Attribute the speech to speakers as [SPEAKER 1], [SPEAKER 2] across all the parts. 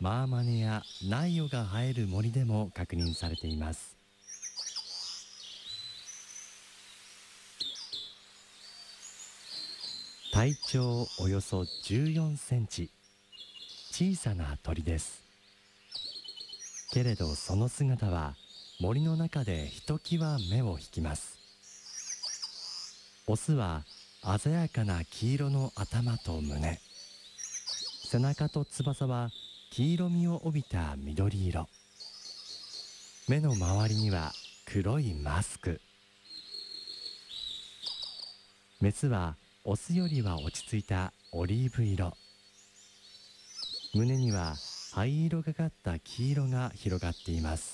[SPEAKER 1] マーマネやナイオが生える森でも確認されています。体長およそ14センチ、小さな鳥です。けれどその姿は森の中でひときわ目を引きます。オスは鮮やかな黄色の頭と胸、背中と翼は黄色みを帯びた緑色、目の周りには黒いマスク。メスはオスよりは落ち着いたオリーブ色、胸には灰色がかった黄色が広がっています。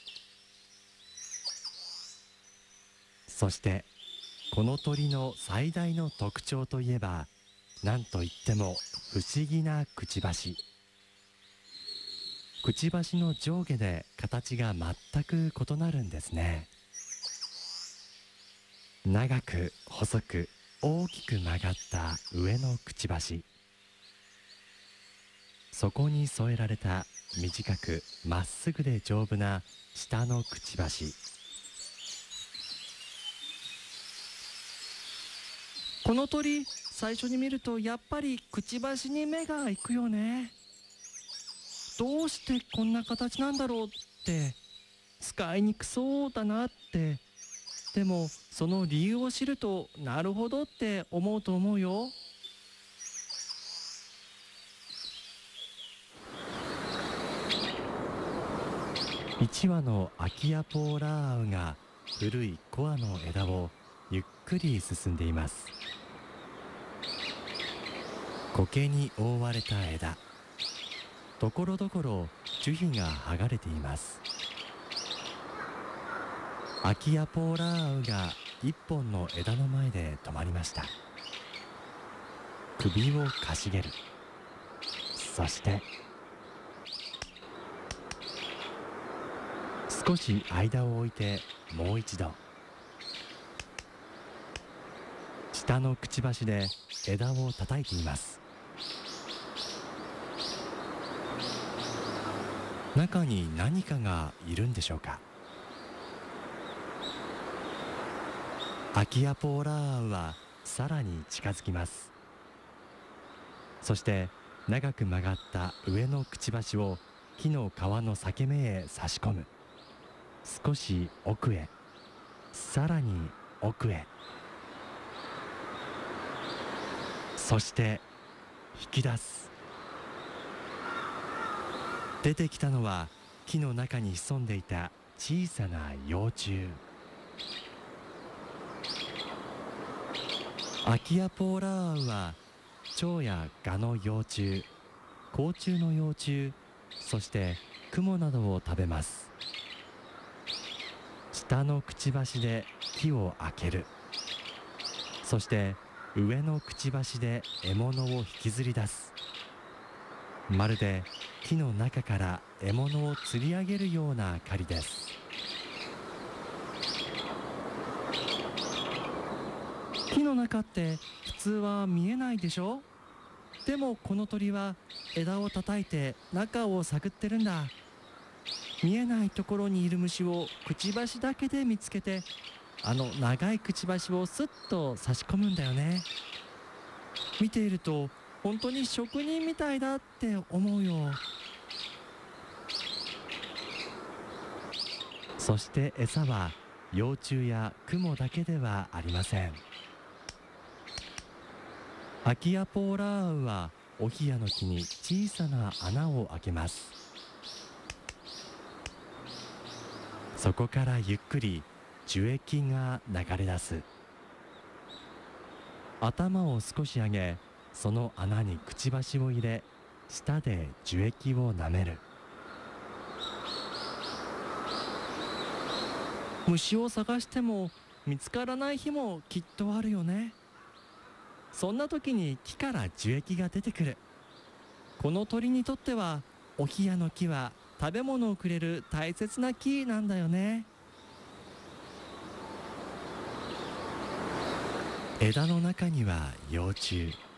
[SPEAKER 1] そしてこの鳥の最大の特徴といえば、何といっても不思議なくちばし。くちばしの上下で形が全く異なるんですね。長く細く大きく曲がった上のくちばし、そこに添えられた短くまっすぐで丈夫な下のくちばし。
[SPEAKER 2] この鳥、最初に見るとやっぱりくちばしに目が行くよね。どうしてこんな形なんだろうって使いにくそうだなって。でもその理由を知るとなるほどって思うと思うよ。
[SPEAKER 1] 1羽のアキアポーラーアウが古いコアの枝をゆっくり進んでいます。苔に覆われた枝、ところどころ樹皮が剥がれています。アキアポーラーアウが一本の枝の前で止まりました。首をかしげる。そして少し間を置いてもう一度。下のくちばしで枝を叩いています。中に何かがいるんでしょうか。アキアポーラーアウはさらに近づきます。そして長く曲がった上のくちばしを木の皮の裂け目へ差し込む。少し奥へ、さらに奥へ、そして引き出す。出てきたのは木の中に潜んでいた小さな幼虫。アキアポーラーアウは蝶やガの幼虫、甲虫の幼虫、そしてクモなどを食べます。下のくちばしで木を開ける。そして上のくちばしで獲物を引きずり出す。まるで木の中から獲物を釣り上げるような狩りです。
[SPEAKER 2] 木の中って普通は見えないでしょ。でもこの鳥は枝を叩いて中を探ってるんだ。見えないところにいる虫をくちばしだけで見つけて、あの長いくちばしをスッと差し込むんだよね。見ていると本当に職人みたいだって思うよ。
[SPEAKER 1] そして餌は幼虫やクモだけではありません。アキアポーラーアウはオヒヤの木に小さな穴を開けます。そこからゆっくり樹液が流れ出す。頭を少し上げ、その穴にくちばしを入れ、舌で樹液を舐める。
[SPEAKER 2] 虫を探しても見つからない日もきっとあるよね。そんな時に木から樹液が出てくる。この鳥にとってはオヒヤの木は食べ物をくれる大切な木なんだよね。
[SPEAKER 1] 枝の中には幼虫、